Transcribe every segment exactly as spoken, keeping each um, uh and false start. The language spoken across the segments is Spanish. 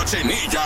Cochinilla.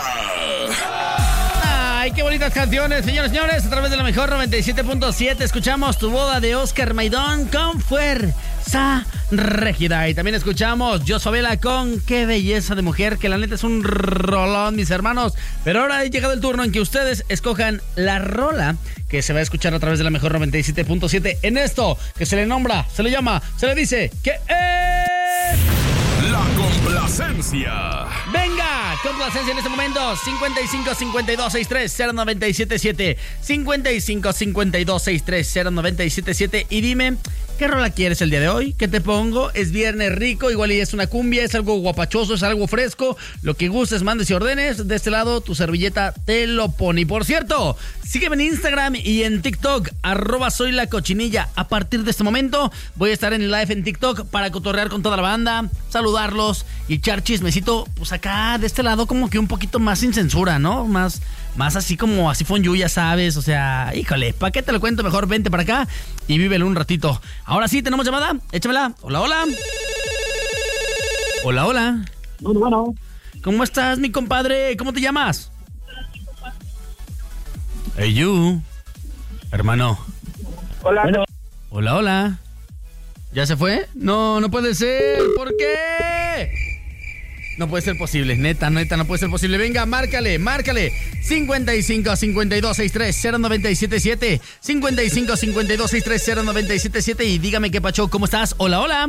Ay, qué bonitas canciones, señores y señores. A través de la mejor noventa y siete punto siete escuchamos Tu Boda de Oscar Maidón con Fuerza Régida. Y también escuchamos Jos Favela con Qué Belleza de Mujer, que la neta es un rolón, mis hermanos. Pero ahora ha llegado el turno en que ustedes escojan la rola que se va a escuchar a través de la mejor noventa y siete punto siete en esto que se le nombra, se le llama, se le dice que es... La complacencia. Venga, complacencia en este momento. cincuenta y cinco cincuenta y dos sesenta y tres cero noventa y siete siete. cincuenta y cinco cincuenta y dos sesenta y tres cero noventa y siete siete. Y dime, ¿qué rola quieres el día de hoy? ¿Qué te pongo? Es viernes rico, igual y es una cumbia, es algo guapachoso, es algo fresco. Lo que gustes, mandes y ordenes. De este lado, tu servilleta te lo pone. Y por cierto, sígueme en Instagram y en TikTok, arroba soy la cochinilla. A partir de este momento, voy a estar en live en TikTok para cotorrear con toda la banda, saludarlos y echar chismecito, pues acá de este lado como que un poquito más sin censura, ¿no? Más, más así como así fonyu, ya sabes, o sea, híjole, ¿para qué te lo cuento? Mejor vente para acá y vívelo un ratito. Ahora sí, ¿tenemos llamada? Échamela. Hola, hola. Hola, hola. Bueno, bueno. ¿Cómo estás, mi compadre? ¿Cómo te llamas? Hey, you. Hermano. Hola. Bueno. Hola, hola. ¿Ya se fue? No, no puede ser. ¿Por qué? No puede ser posible. Neta, neta, no puede ser posible. Venga, márcale, márcale. cincuenta y cinco cincuenta y dos sesenta y tres cero noventa y siete siete. cincuenta y cinco cincuenta y dos sesenta y tres cero noventa y siete siete. Y dígame qué pacho, ¿cómo estás? Hola, hola.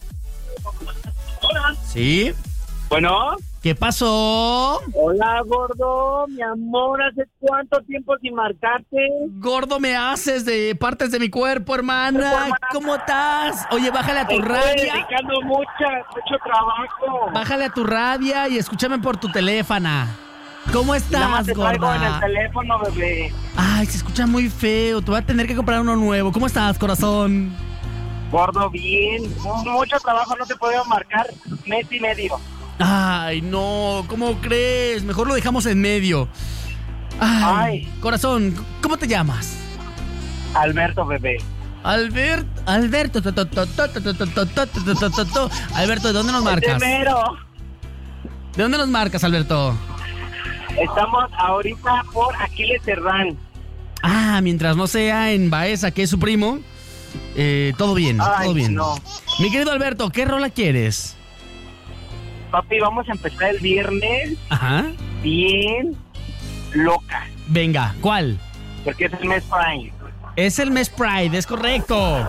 Hola. ¿Sí? Bueno. ¿Qué pasó? Hola, gordo, mi amor, ¿hace cuánto tiempo sin marcarte? Gordo, me haces de partes de mi cuerpo, hermana. hermana. ¿Cómo estás? Oye, bájale a tu Estoy radio. dedicando mucha, mucho trabajo. Bájale a tu radio y escúchame por tu teléfono. ¿Cómo estás, Nada más te traigo en el gorda? teléfono, bebé. Ay, se escucha muy feo. Te voy a tener que comprar uno nuevo. ¿Cómo estás, corazón? Gordo, bien. Mucho trabajo, no te puedo marcar mes y medio. Ay, no, ¿cómo crees? Mejor lo dejamos en medio. Ay, Ay. Corazón, ¿cómo te llamas? Alberto, bebé. Albert, Alberto, to, to, to, to, to, to, to, to, to, to, to, to. Alberto, ¿de dónde nos marcas? Primero, ¿De dónde nos marcas, Alberto? estamos ahorita por Aquiles Cerdán. Ah, mientras no sea en Baeza, que es su primo, eh, todo bien, Ay, todo bien. no. Mi querido Alberto, ¿qué rola quieres? Papi, vamos a empezar el viernes Ajá. bien loca, Venga, ¿cuál? porque es el mes Prime. Es el mes Pride, es correcto.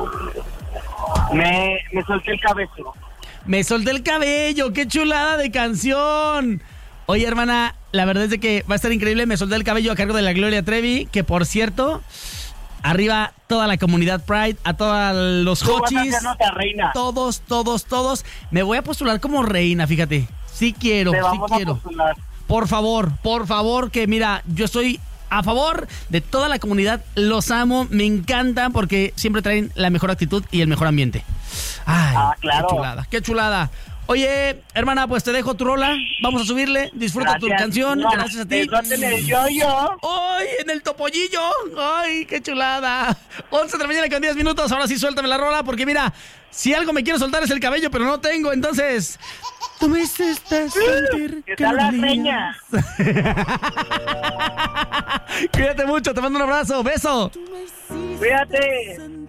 Me, me solté el cabello. Me solté el cabello, qué chulada de canción. Oye, hermana, la verdad es de que va a estar increíble. Me solté el cabello a cargo de la Gloria Trevi, que por cierto, arriba toda la comunidad Pride, a todos los Tú vas a hochis, ser nuestra reina. todos, todos, todos. Me voy a postular como reina, fíjate. Sí quiero, Te sí vamos a quiero. postular. Por favor, por favor, que mira, yo estoy a favor de toda la comunidad. Los amo, me encantan porque siempre traen la mejor actitud y el mejor ambiente. Ay, Ah, claro. qué chulada, qué chulada. Oye, hermana, pues te dejo tu rola. Vamos a subirle. Disfruta tu Gracias. canción. No, Gracias a ti. besote en el yo-yo. ¡Ay, en el topollillo! ¡Ay, qué chulada! once de la mañana con diez minutos. Ahora sí, suéltame la rola porque mira, si algo me quiero soltar es el cabello, pero no tengo. Entonces, tú me hiciste sentir ¿Qué que tal la ardías. reña? Cuídate mucho, te mando un abrazo. Beso. Cuídate.